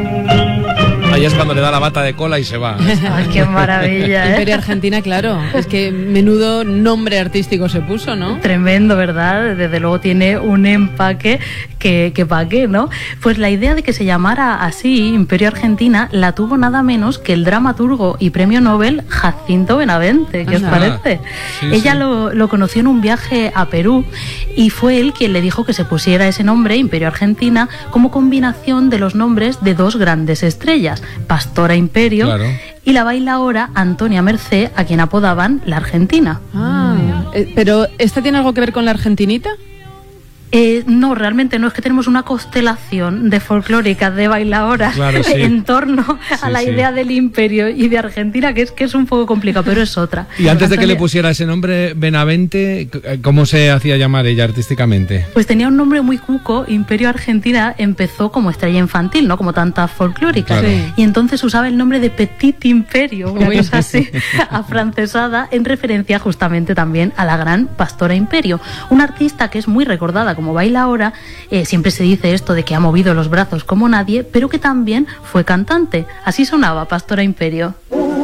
Ahí es cuando le da la bata de cola y se va. Ay, qué maravilla, ¿eh? Imperio Argentina, claro. Es que menudo nombre artístico se puso, ¿no? Tremendo, ¿verdad? Desde luego tiene un empaque que pa' qué, ¿no? Pues la idea de que se llamara así, Imperio Argentina, la tuvo nada menos que el dramaturgo y premio Nobel Jacinto Benavente. ¿Qué os parece? Sí, Ella sí. lo conoció en un viaje a Perú y fue él quien le dijo que se pusiera ese nombre, Imperio Argentina, como combinación de los nombres de dos grandes estrellas, Pastora Imperio, Claro. y la bailaora Antonia Mercé, a quien apodaban la Argentina. Pero ¿esta tiene algo que ver con la argentinita? No, realmente no, es que tenemos una constelación de folclóricas, de bailadoras, Claro, sí. en torno a la sí. idea del imperio y de Argentina, que es un poco complicado, pero es otra. Y antes de que le Antonia- pusiera ese nombre, Benavente, ¿cómo se hacía llamar ella artísticamente? Pues tenía un nombre muy cuco. Imperio Argentina empezó como estrella infantil, ¿no? Como tantas folclóricas. Claro. Sí. Y entonces usaba el nombre de Petit Imperio, una Uy. cosa así, afrancesada, en referencia justamente también a la gran Pastora Imperio. Una artista que es muy recordada como bailaora, siempre se dice esto de que ha movido los brazos como nadie, pero que también fue cantante. Así sonaba Pastora Imperio.